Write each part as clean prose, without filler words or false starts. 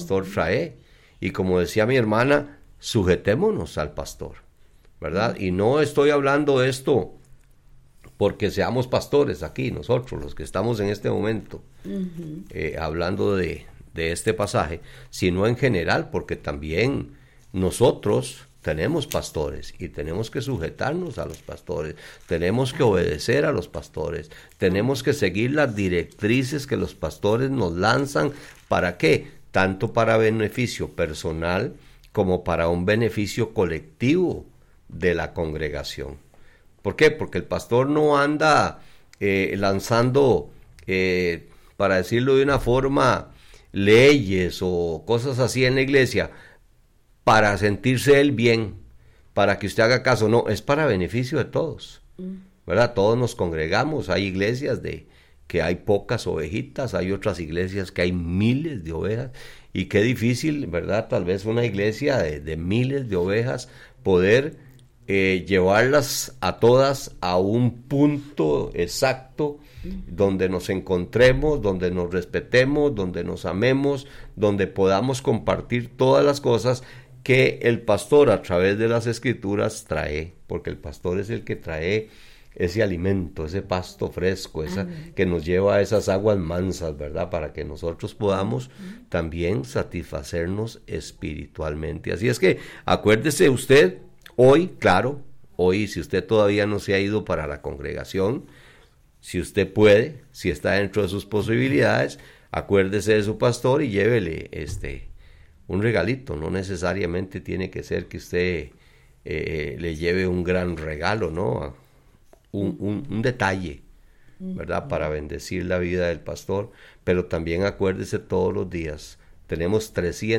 pastor trae. Y como decía mi hermana, sujetémonos al pastor, ¿verdad? Y no estoy hablando esto porque seamos pastores aquí, nosotros, los que estamos en este momento, hablando de este pasaje, sino en general, porque también nosotros tenemos pastores y tenemos que sujetarnos a los pastores, tenemos que obedecer a los pastores, tenemos que seguir las directrices que los pastores nos lanzan. ¿Para qué? Tanto para beneficio personal como para un beneficio colectivo de la congregación. ¿Por qué? Porque el pastor no anda lanzando, para decirlo de una forma, leyes o cosas así en la iglesia para sentirse él bien, para que usted haga caso. No, es para beneficio de todos, ¿verdad? Todos nos congregamos. Hay iglesias que hay pocas ovejitas, hay otras iglesias que hay miles de ovejas, y qué difícil, ¿verdad? Tal vez una iglesia de miles de ovejas poder llevarlas a todas a un punto exacto donde nos encontremos, donde nos respetemos, donde nos amemos, donde podamos compartir todas las cosas que el pastor a través de las escrituras trae, porque el pastor es el que trae ese alimento, ese pasto fresco, que nos lleva a esas aguas mansas, ¿verdad? Para que nosotros podamos también satisfacernos espiritualmente. Así es que acuérdese usted, hoy, claro, hoy si usted todavía no se ha ido para la congregación, si usted puede, si está dentro de sus posibilidades, acuérdese de su pastor y llévele un regalito. No necesariamente tiene que ser que usted le lleve un gran regalo, ¿no? Un detalle, ¿verdad? Para bendecir la vida del pastor, pero también acuérdese todos los días. Tenemos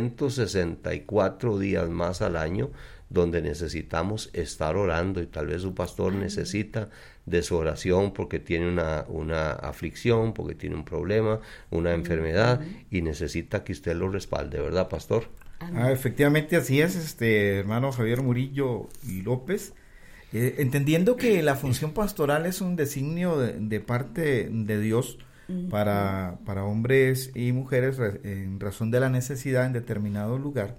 364 días más al año donde necesitamos estar orando, y tal vez su pastor necesita de su oración porque tiene una aflicción, porque tiene un problema, una enfermedad, y necesita que usted lo respalde, ¿verdad, pastor? Efectivamente así es, hermano Javier Murillo y López. Entendiendo que la función pastoral es un designio de parte de Dios para hombres y mujeres en razón de la necesidad en determinado lugar,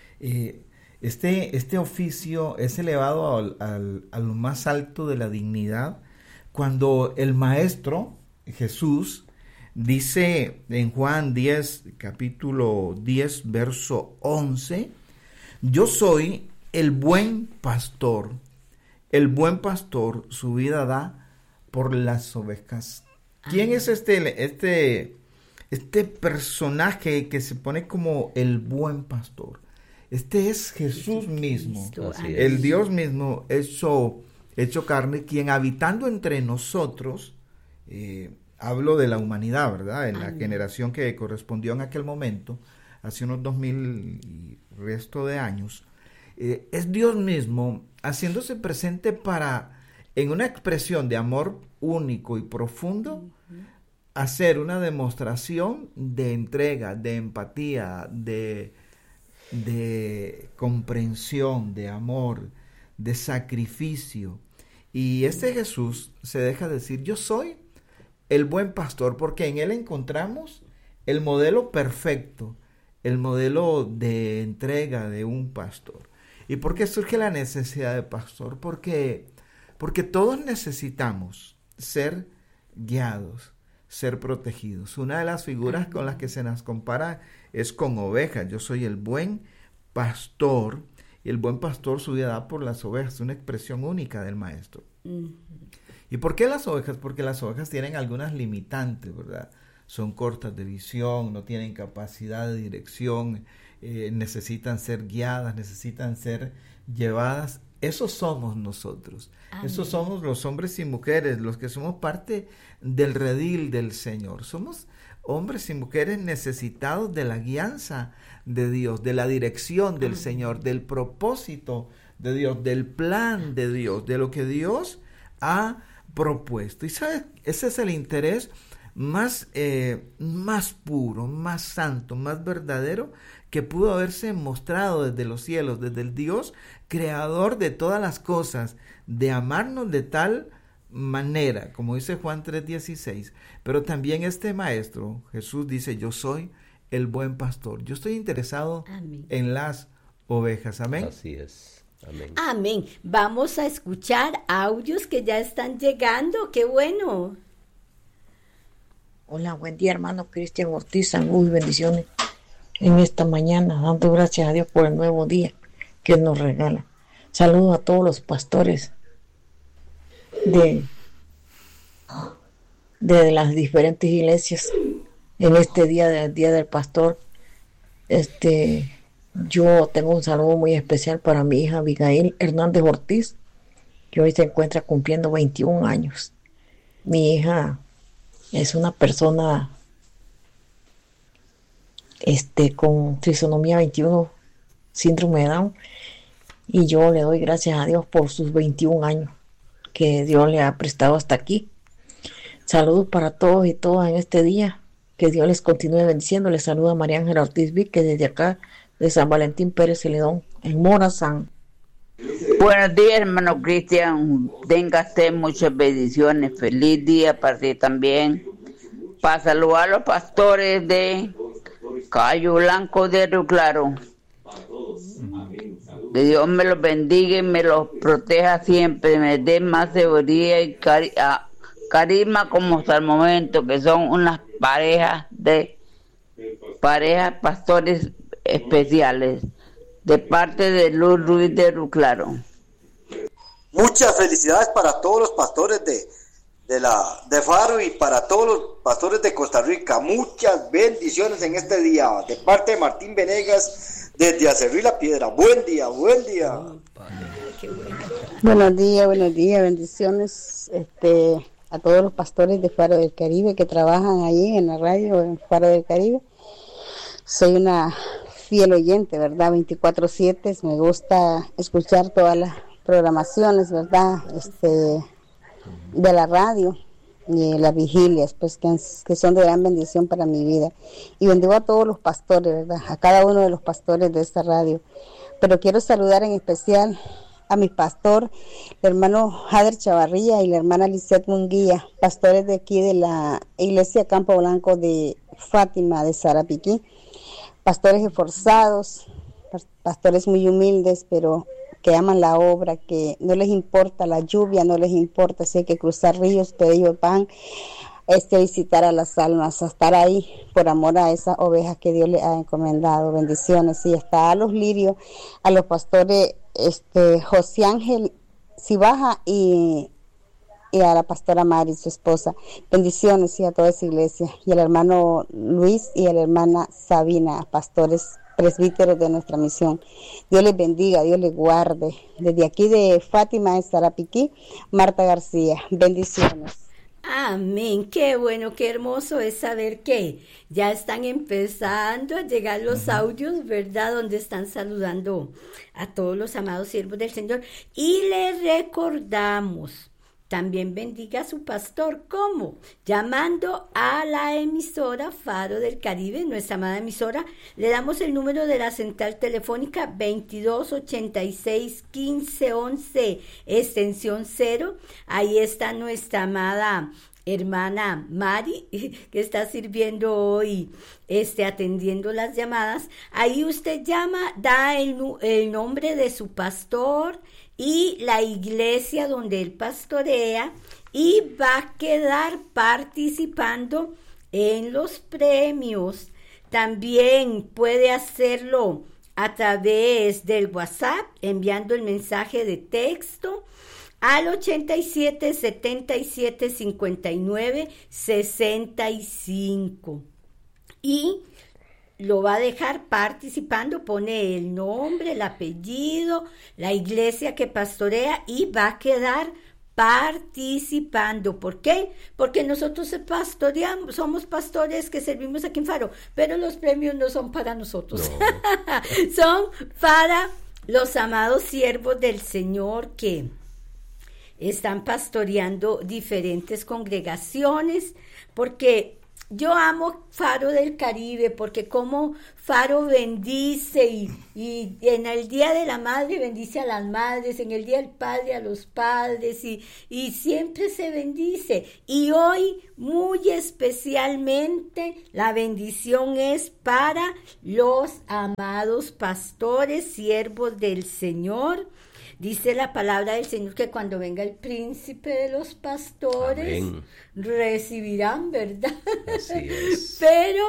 este oficio es elevado a lo más alto de la dignidad cuando el Maestro Jesús dice en Juan 10, capítulo 10, verso 11, yo soy el buen pastor. El buen pastor su vida da por las ovejas. ¿Quién es este personaje que se pone como el buen pastor? Este es Jesús mismo, el Dios mismo hecho carne, quien habitando entre nosotros, hablo de la humanidad, ¿verdad? En la generación que correspondió en aquel momento, hace unos 2000 y resto de años, es Dios mismo haciéndose presente para, en una expresión de amor único y profundo, hacer una demostración de entrega, de empatía, de comprensión, de amor, de sacrificio. Y este Jesús se deja decir, yo soy el buen pastor, porque en él encontramos el modelo perfecto, el modelo de entrega de un pastor. ¿Y por qué surge la necesidad de pastor? Porque todos necesitamos ser guiados, ser protegidos. Una de las figuras con las que se nos compara es con ovejas. Yo soy el buen pastor, y el buen pastor su vida da por las ovejas. Es una expresión única del Maestro. ¿Y por qué las ovejas? Porque las ovejas tienen algunas limitantes, ¿verdad? Son cortas de visión, no tienen capacidad de dirección, necesitan ser guiadas, necesitan ser llevadas. Esos somos nosotros. Amén. Esos somos los hombres y mujeres, los que somos parte del redil del Señor. Somos hombres y mujeres necesitados de la guianza de Dios, de la dirección del Señor, del propósito de Dios, del plan de Dios, de lo que Dios ha propuesto. Y ¿sabes? Ese es el interés más puro, más santo, más verdadero que pudo haberse mostrado desde los cielos, desde el Dios creador de todas las cosas, de amarnos de tal manera, como dice Juan 3:16. Pero también este Maestro, Jesús, dice, yo soy el buen pastor. Yo estoy interesado Amén. en las ovejas. Amén. Así es. Amén. Amén. Vamos a escuchar audios que ya están llegando. ¡Qué bueno! Hola, buen día, hermano Cristian Ortiz. Saludos y bendiciones en esta mañana, dando gracias a Dios por el nuevo día que nos regala. Saludos a todos los pastores de las diferentes iglesias en este día del pastor. Yo tengo un saludo muy especial para mi hija Abigail Hernández Ortiz, que hoy se encuentra cumpliendo 21 años. Mi hija es una persona con trisonomía 21, síndrome de Down, y yo le doy gracias a Dios por sus 21 años que Dios le ha prestado hasta aquí. Saludos para todos y todas en este día, que Dios les continúe bendiciendo. Les saluda María Ángela Ortiz Víquez desde acá de San Valentín Pérez Celedón, en Morazán. Buenos días, hermano Cristian. Tenga usted muchas bendiciones. Feliz día para ti también. Para saludar a los pastores de Cayo Blanco de Río Claro. Que Dios me los bendiga y me los proteja siempre. Me dé más seguridad y carisma como hasta el momento, que son unas parejas pastores especiales. De parte de Luz Ruiz de Río Claro. Muchas felicidades para todos los pastores de Faro y para todos los pastores de Costa Rica. Muchas bendiciones en este día. De parte de Martín Venegas, desde Acerrí La Piedra. Buen día, buen día. Buenos días, bendiciones a todos los pastores de Faro del Caribe que trabajan allí en la radio en Faro del Caribe. Soy una fiel oyente, ¿verdad? 24/7, me gusta escuchar todas las programaciones, ¿verdad? De la radio y las vigilias, pues que son de gran bendición para mi vida. Y bendigo a todos los pastores, ¿verdad? A cada uno de los pastores de esta radio. Pero quiero saludar en especial a mi pastor, el hermano Jader Chavarría y la hermana Lisette Munguía, pastores de aquí de la iglesia Campo Blanco de Fátima de Sarapiquí. Pastores esforzados, pastores muy humildes, pero que aman la obra, que no les importa la lluvia, no les importa si hay que cruzar ríos, pedir pan, visitar a las almas, a estar ahí por amor a esas ovejas que Dios les ha encomendado. Bendiciones. Y hasta a los lirios, a los pastores José Ángel Cibaja y a la pastora Mari, su esposa. Bendiciones, y a toda esa iglesia, y al hermano Luis y a la hermana Sabina, pastores presbíteros de nuestra misión. Dios les bendiga, Dios les guarde. Desde aquí de Fátima de Sarapiquí, Marta García. Bendiciones. Amén, qué bueno, qué hermoso es saber que ya están empezando a llegar los audios, ¿verdad? Donde están saludando a todos los amados siervos del Señor. Y les recordamos, también bendiga a su pastor. ¿Cómo? Llamando a la emisora Faro del Caribe, nuestra amada emisora. Le damos el número de la central telefónica 2286-1511, extensión 0. Ahí está nuestra amada hermana Mari, que está sirviendo hoy, atendiendo las llamadas. Ahí usted llama, da el nombre de su pastor y la iglesia donde él pastorea, y va a quedar participando en los premios. También puede hacerlo a través del WhatsApp, enviando el mensaje de texto al 87 77 59 65, y lo va a dejar participando, pone el nombre, el apellido, la iglesia que pastorea, y va a quedar participando. ¿Por qué? Porque nosotros pastoreamos, somos pastores que servimos aquí en Faro, pero los premios no son para nosotros, no. Son para los amados siervos del Señor que están pastoreando diferentes congregaciones, porque yo amo Faro del Caribe porque como Faro bendice y en el Día de la Madre bendice a las madres, en el Día del Padre a los padres y siempre se bendice. Y hoy muy especialmente la bendición es para los amados pastores, siervos del Señor. Dice la palabra del Señor que cuando venga el príncipe de los pastores, amén, recibirán, ¿verdad? Así es. Pero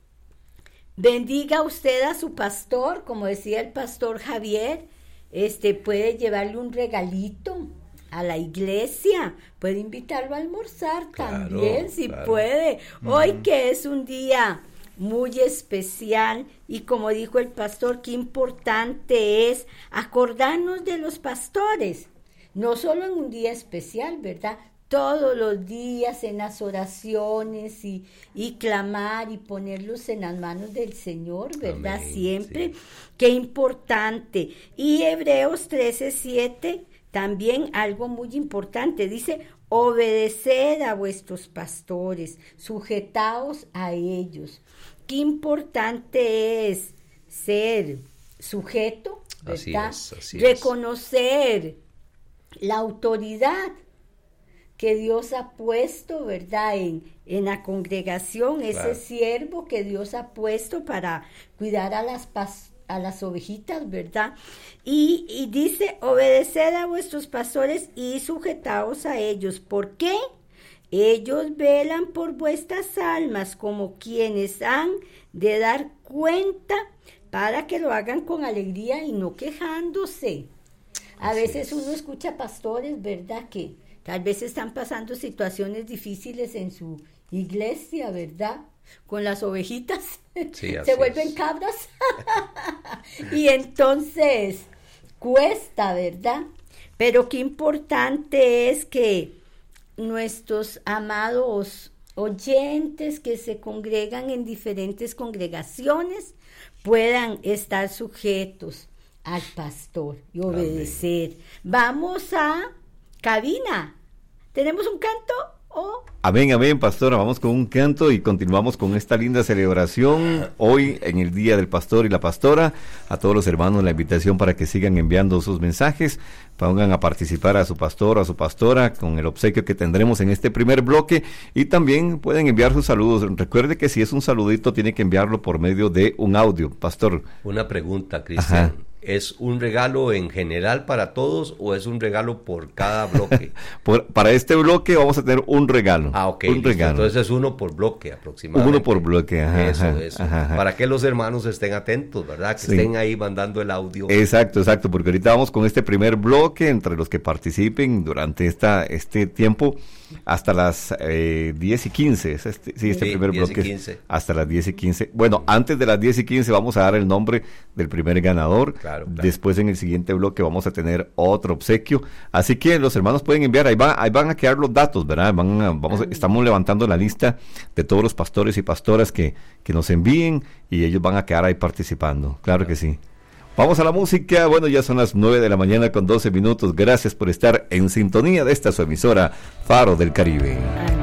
bendiga usted a su pastor, como decía el pastor Javier, puede llevarle un regalito a la iglesia, puede invitarlo a almorzar, claro, también, si claro, puede. Hoy que es un día muy especial y como dijo el pastor, qué importante es acordarnos de los pastores, no solo en un día especial, ¿verdad? Todos los días en las oraciones y clamar y ponerlos en las manos del Señor, ¿verdad? Amén, siempre, sí. Qué importante. Y Hebreos 13:7, también algo muy importante, dice, obedeced a vuestros pastores, sujetaos a ellos. Qué importante es ser sujeto, ¿verdad? Así es. Reconocer la autoridad que Dios ha puesto, ¿verdad? En la congregación, claro, ese siervo que Dios ha puesto para cuidar a las ovejitas, ¿verdad? Y dice, obedeced a vuestros pastores y sujetaos a ellos. ¿Por qué? Ellos velan por vuestras almas como quienes han de dar cuenta para que lo hagan con alegría y no quejándose. A veces uno escucha pastores, ¿verdad? Que tal vez están pasando situaciones difíciles en su iglesia, ¿verdad? Con las ovejitas, sí, se vuelven cabras. Y entonces cuesta, ¿verdad? Pero qué importante es que nuestros amados oyentes que se congregan en diferentes congregaciones puedan estar sujetos al pastor y obedecer. Amén. Vamos a cabina. ¿Tenemos un canto? Amén, amén, pastora. Vamos con un canto y continuamos con esta linda celebración hoy en el Día del Pastor y la Pastora. A todos los hermanos la invitación para que sigan enviando sus mensajes, pongan a participar a su pastor o a su pastora con el obsequio que tendremos en este primer bloque y también pueden enviar sus saludos. Recuerde que si es un saludito tiene que enviarlo por medio de un audio, pastor. Una pregunta, Cristian. Ajá. ¿Es un regalo en general para todos o es un regalo por cada bloque? Para este bloque vamos a tener un regalo. Ah, ok. Un regalo. Entonces es uno por bloque aproximadamente. Uno por bloque, ajá. Eso. Ajá. Para que los hermanos estén atentos, ¿verdad? Que estén ahí mandando el audio. Exacto, porque ahorita vamos con este primer bloque entre los que participen durante este tiempo hasta las 10:15. Este primer bloque 10:15. Hasta las 10:15. Bueno, antes de las 10:15 vamos a dar el nombre del primer ganador. Claro. Después en el siguiente bloque vamos a tener otro obsequio. Así que los hermanos pueden enviar, ahí van a quedar los datos, ¿verdad? Estamos levantando la lista de todos los pastores y pastoras que nos envíen y ellos van a quedar ahí participando. Claro que sí. Vamos a la música. Bueno, ya son las 9 de la mañana con 12 minutos. Gracias por estar en sintonía de esta su emisora Faro del Caribe.